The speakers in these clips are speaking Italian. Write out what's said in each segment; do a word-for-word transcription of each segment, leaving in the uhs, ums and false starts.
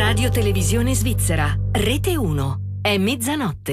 Radio Televisione Svizzera, Rete uno. È mezzanotte.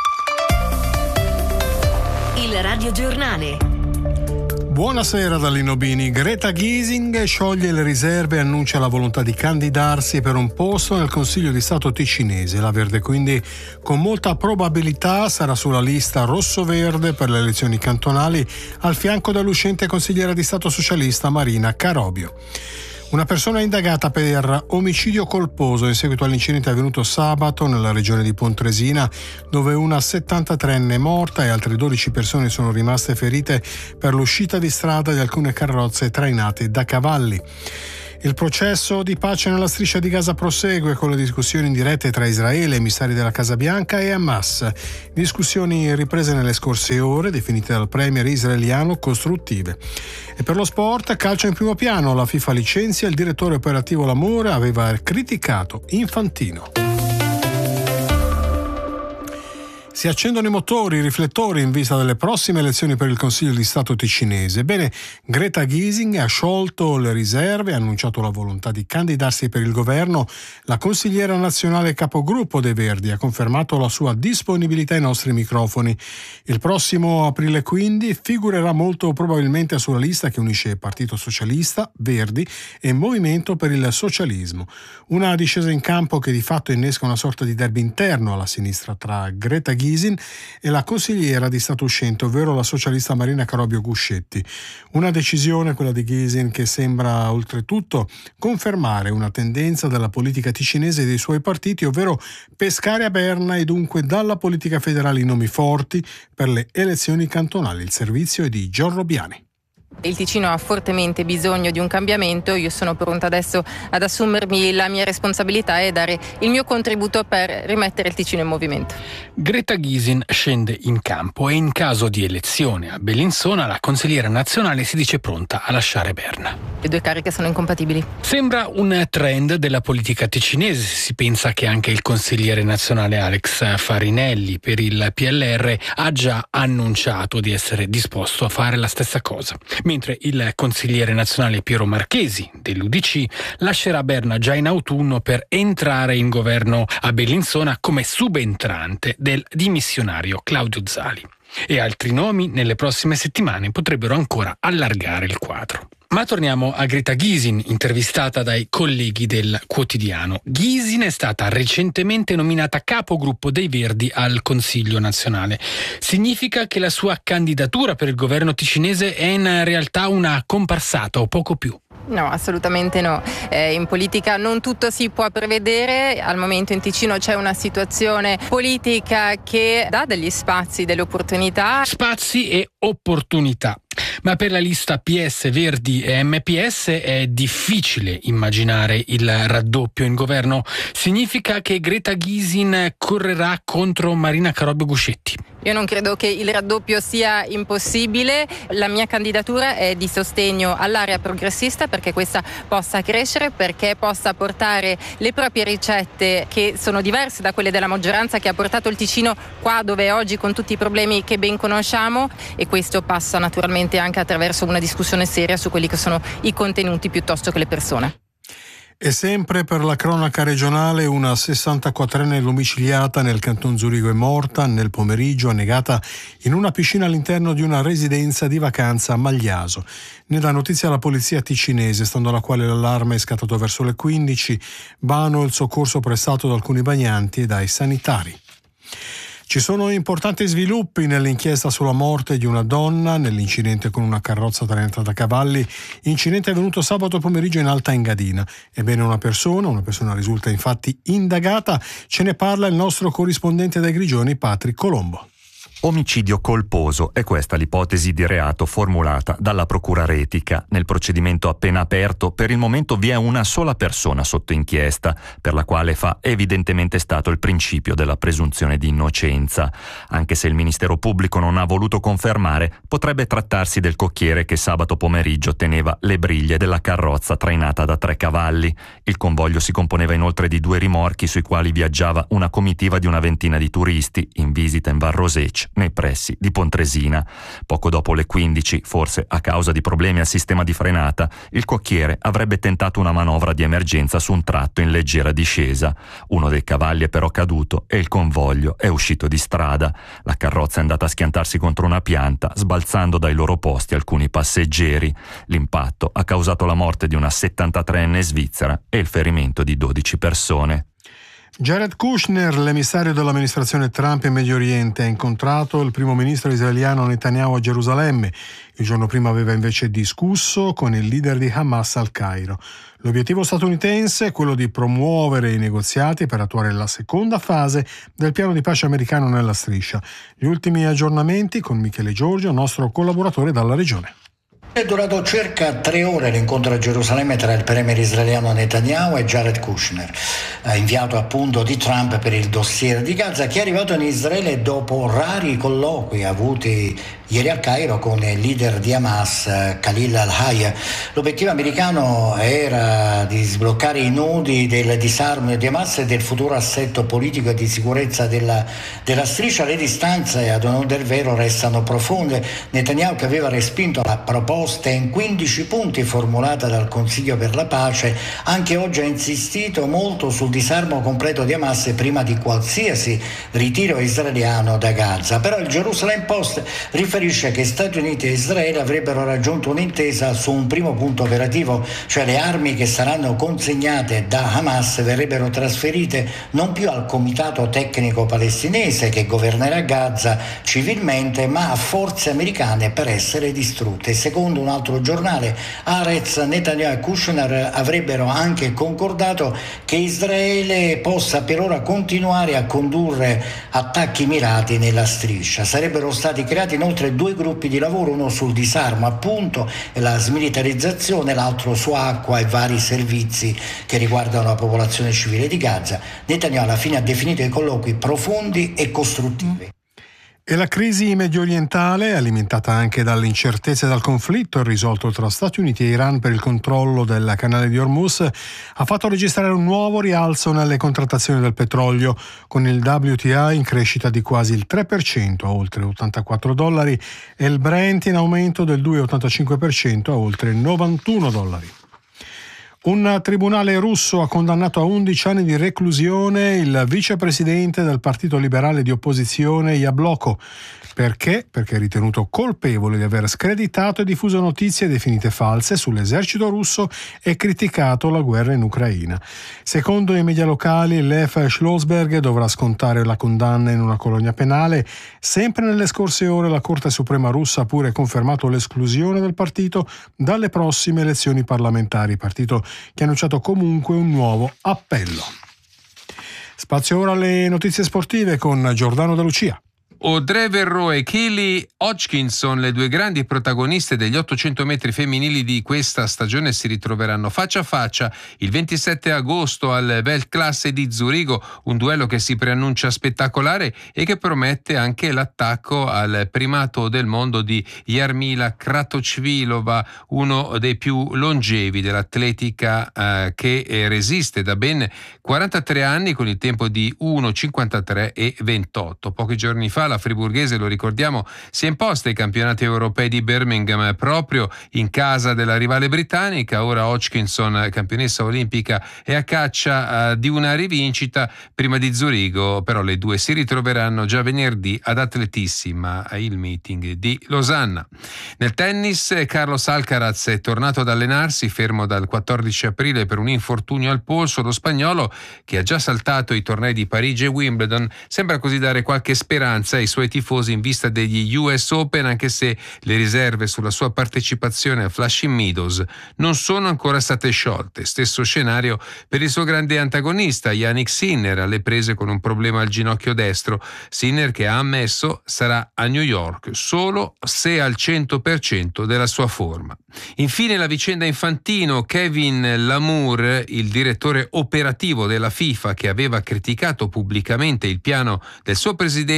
Il radiogiornale. Buonasera da Lino Bini. Greta Gysin scioglie le riserve e annuncia la volontà di candidarsi per un posto nel Consiglio di Stato ticinese. La Verde quindi con molta probabilità sarà sulla lista rosso-verde per le elezioni cantonali al fianco dell'uscente consigliera di Stato socialista Marina Carobio. Una persona indagata per omicidio colposo in seguito all'incidente avvenuto sabato nella regione di Pontresina, dove una settantatreenne è morta e altre dodici persone sono rimaste ferite per l'uscita di strada di alcune carrozze trainate da cavalli. Il processo di pace nella striscia di Gaza prosegue con le discussioni indirette tra Israele, emissari della Casa Bianca, e Hamas. Discussioni riprese nelle scorse ore, definite dal premier israeliano costruttive. E per lo sport, calcio in primo piano, la FIFA licenzia il direttore operativo Lamore, aveva criticato Infantino. Si accendono i motori, i riflettori in vista delle prossime elezioni per il Consiglio di Stato ticinese. Bene, Greta Gysin ha sciolto le riserve, ha annunciato la volontà di candidarsi per il governo. La consigliera nazionale capogruppo dei Verdi ha confermato la sua disponibilità ai nostri microfoni. Il prossimo aprile quindi figurerà molto probabilmente sulla lista che unisce Partito Socialista, Verdi e Movimento per il Socialismo. Una discesa in campo che di fatto innesca una sorta di derby interno alla sinistra tra Greta Gysin e la consigliera di Stato uscente, ovvero la socialista Marina Carobio Guscetti. Una decisione, quella di Gysin, che sembra oltretutto confermare una tendenza della politica ticinese e dei suoi partiti, ovvero pescare a Berna e dunque dalla politica federale i nomi forti per le elezioni cantonali. Il servizio è di Giorgio Biani. Il Ticino ha fortemente bisogno di un cambiamento, io sono pronta adesso ad assumermi la mia responsabilità e dare il mio contributo per rimettere il Ticino in movimento. Greta Gysin scende in campo e in caso di elezione a Bellinzona la consigliera nazionale si dice pronta a lasciare Berna. Le due cariche sono incompatibili. Sembra un trend della politica ticinese, si pensa che anche il consigliere nazionale Alex Farinelli per il P L R ha già annunciato di essere disposto a fare la stessa cosa. Mentre il consigliere nazionale Piero Marchesi dell'U D C lascerà Berna già in autunno per entrare in governo a Bellinzona come subentrante del dimissionario Claudio Zali. E altri nomi nelle prossime settimane potrebbero ancora allargare il quadro. Ma torniamo a Greta Gysin, intervistata dai colleghi del quotidiano. Gysin è stata recentemente nominata capogruppo dei Verdi al Consiglio nazionale. Significa che la sua candidatura per il governo ticinese è in realtà una comparsata o poco più? No, assolutamente no. Eh, in politica non tutto si può prevedere. Al momento in Ticino c'è una situazione politica che dà degli spazi, delle opportunità. Spazi e opportunità. Ma per la lista P S, Verdi e M P S è difficile immaginare il raddoppio in governo. Significa che Greta Gysin correrà contro Marina Carobio Guscetti. Io non credo che il raddoppio sia impossibile. La mia candidatura è di sostegno all'area progressista perché questa possa crescere, perché possa portare le proprie ricette che sono diverse da quelle della maggioranza che ha portato il Ticino qua dove è oggi con tutti i problemi che ben conosciamo, e questo passa naturalmente anche attraverso una discussione seria su quelli che sono i contenuti piuttosto che le persone. E sempre per la cronaca regionale, una sessantaquattrenne domiciliata nel canton Zurigo è morta nel pomeriggio annegata in una piscina all'interno di una residenza di vacanza a Magliaso. Ne dà notizia la polizia ticinese, stando alla quale l'allarme è scattato verso le quindici. Vano il soccorso prestato da alcuni bagnanti e dai sanitari. Ci sono importanti sviluppi nell'inchiesta sulla morte di una donna nell'incidente con una carrozza trainata da cavalli. Incidente avvenuto sabato pomeriggio in Alta Engadina. Ebbene, una persona, una persona risulta infatti indagata. Ce ne parla il nostro corrispondente dai Grigioni, Patrick Colombo. Omicidio colposo è questa l'ipotesi di reato formulata dalla Procura Retica. Nel procedimento appena aperto, per il momento vi è una sola persona sotto inchiesta, per la quale fa evidentemente stato il principio della presunzione di innocenza. Anche se il Ministero Pubblico non ha voluto confermare, potrebbe trattarsi del cocchiere che sabato pomeriggio teneva le briglie della carrozza trainata da tre cavalli. Il convoglio si componeva inoltre di due rimorchi sui quali viaggiava una comitiva di una ventina di turisti in visita in Val Rosecce nei pressi di Pontresina. Poco dopo le quindici, forse a causa di problemi al sistema di frenata, il cocchiere avrebbe tentato una manovra di emergenza su un tratto in leggera discesa. Uno dei cavalli è però caduto e il convoglio è uscito di strada. La carrozza è andata a schiantarsi contro una pianta, sbalzando dai loro posti alcuni passeggeri. L'impatto ha causato la morte di una settantatreenne svizzera e il ferimento di dodici persone. Jared Kushner, l'emissario dell'amministrazione Trump in Medio Oriente, ha incontrato il primo ministro israeliano Netanyahu a Gerusalemme. Il giorno prima aveva invece discusso con il leader di Hamas al Cairo. L'obiettivo statunitense è quello di promuovere i negoziati per attuare la seconda fase del piano di pace americano nella striscia. Gli ultimi aggiornamenti con Michele Giorgio, nostro collaboratore dalla regione. È durato circa tre ore l'incontro a Gerusalemme tra il premier israeliano Netanyahu e Jared Kushner, inviato appunto di Trump per il dossier di Gaza, che è arrivato in Israele dopo rari colloqui avuti ieri al Cairo con il leader di Hamas, Khalil al-Hayya. L'obiettivo americano era di sbloccare i nodi del disarmo di Hamas e del futuro assetto politico e di sicurezza della, della striscia. Le distanze, ad onor del vero, restano profonde. Netanyahu, che aveva respinto la proposta in quindici punti formulata dal Consiglio per la pace, anche oggi ha insistito molto sul disarmo completo di Hamas prima di qualsiasi ritiro israeliano da Gaza. Però il Jerusalem Post riferisce che Stati Uniti e Israele avrebbero raggiunto un'intesa su un primo punto operativo, cioè le armi che saranno consegnate da Hamas verrebbero trasferite non più al comitato tecnico palestinese che governerà Gaza civilmente, ma a forze americane per essere distrutte. Secondo un altro giornale, Haaretz, Netanyahu e Kushner avrebbero anche concordato che Israele possa per ora continuare a condurre attacchi mirati nella striscia. Sarebbero stati creati inoltre due gruppi di lavoro, uno sul disarmo appunto e la smilitarizzazione, l'altro su acqua e vari servizi che riguardano la popolazione civile di Gaza. Netanyahu alla fine ha definito i colloqui profondi e costruttivi. E la crisi mediorientale, alimentata anche dalle incertezze dal conflitto irrisolto tra Stati Uniti e Iran per il controllo del canale di Hormuz, ha fatto registrare un nuovo rialzo nelle contrattazioni del petrolio, con il W T I in crescita di quasi il tre per cento a oltre ottantaquattro dollari e il Brent in aumento del due virgola ottantacinque per cento a oltre novantuno dollari. Un tribunale russo ha condannato a undici anni di reclusione il vicepresidente del Partito Liberale di Opposizione Yabloko. Perché? Perché è ritenuto colpevole di aver screditato e diffuso notizie definite false sull'esercito russo e criticato la guerra in Ucraina. Secondo i media locali, Lev Schlossberg dovrà scontare la condanna in una colonia penale. Sempre nelle scorse ore la Corte Suprema russa ha pure confermato l'esclusione del partito dalle prossime elezioni parlamentari, partito che ha annunciato comunque un nuovo appello. Spazio ora alle notizie sportive con Giordano De Lucia. Audrey Verreau e Kelly Hodgkinson, le due grandi protagoniste degli ottocento metri femminili di questa stagione, si ritroveranno faccia a faccia il ventisette agosto al Weltklasse di Zurigo, un duello che si preannuncia spettacolare e che promette anche l'attacco al primato del mondo di Jarmila Kratochvilova, uno dei più longevi dell'atletica eh, che resiste da ben quarantatré anni con il tempo di uno cinquantatré e ventotto. Pochi giorni fa la friburghese, lo ricordiamo, si è imposta ai campionati europei di Birmingham proprio in casa della rivale britannica. Ora Hodgkinson, campionessa olimpica, è a caccia uh, di una rivincita prima di Zurigo, però le due si ritroveranno già venerdì ad Atletissima, il meeting di Losanna. Nel tennis, Carlos Alcaraz è tornato ad allenarsi, fermo dal quattordici aprile per un infortunio al polso. Lo spagnolo, che ha già saltato i tornei di Parigi e Wimbledon, sembra così dare qualche speranza ai suoi tifosi in vista degli U S Open, anche se le riserve sulla sua partecipazione a Flushing Meadows non sono ancora state sciolte. Stesso scenario per il suo grande antagonista Jannik Sinner, alle prese con un problema al ginocchio destro. Sinner, che ha ammesso, sarà a New York solo se al cento per cento della sua forma. Infine la vicenda Infantino. Kevin Lamour, il direttore operativo della FIFA, che aveva criticato pubblicamente il piano del suo presidente di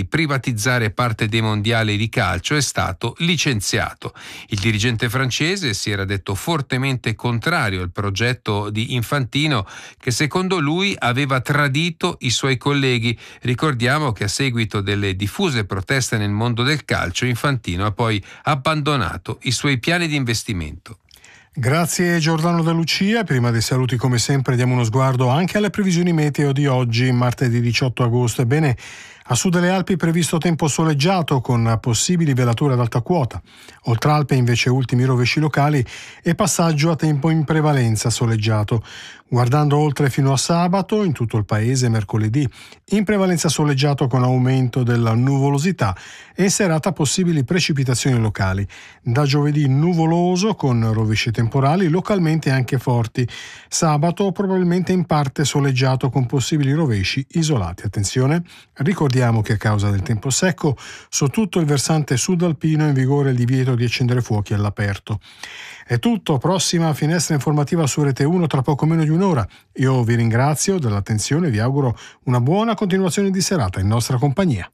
di privatizzare parte dei mondiali di calcio è stato licenziato. Il dirigente francese si era detto fortemente contrario al progetto di Infantino, che secondo lui aveva tradito i suoi colleghi. Ricordiamo che a seguito delle diffuse proteste nel mondo del calcio, Infantino ha poi abbandonato i suoi piani di investimento. Grazie Giordano De Lucia. Prima dei saluti, come sempre, diamo uno sguardo anche alle previsioni meteo di oggi, martedì diciotto agosto. Ebbene, a sud delle Alpi previsto tempo soleggiato con possibili velature ad alta quota. Oltre Alpe invece ultimi rovesci locali e passaggio a tempo in prevalenza soleggiato. Guardando oltre fino a sabato, in tutto il paese mercoledì in prevalenza soleggiato con aumento della nuvolosità e in serata possibili precipitazioni locali. Da giovedì nuvoloso con rovesci temporali localmente anche forti. Sabato probabilmente in parte soleggiato con possibili rovesci isolati. Attenzione, ricordiamo che a causa del tempo secco su tutto il versante sudalpino è in vigore il divieto di accendere fuochi all'aperto. È tutto, prossima finestra informativa su Rete uno tra poco meno di un'ora. Io vi ringrazio dell'attenzione e vi auguro una buona continuazione di serata in nostra compagnia.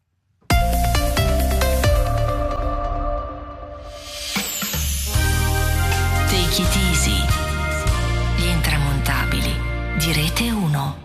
Take it easy. Gli intramontabili di Rete uno.